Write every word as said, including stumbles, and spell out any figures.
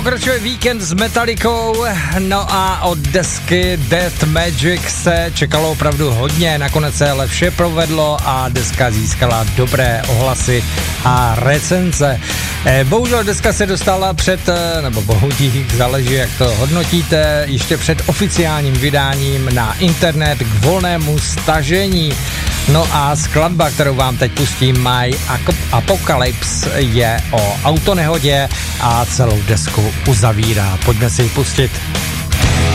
Pokračuje víkend s Metallicou, no a od desky Death Magic se čekalo opravdu hodně, nakonec se ale vše provedlo a deska získala dobré ohlasy a recenze. Bohužel deska se dostala před, nebo bohudík, záleží jak to hodnotíte, ještě před oficiálním vydáním na internet k volnému stažení. No a skladba, kterou vám teď pustím, My Apocalypse, je o autonehodě a celou desku uzavírá. Pojďme si ji pustit.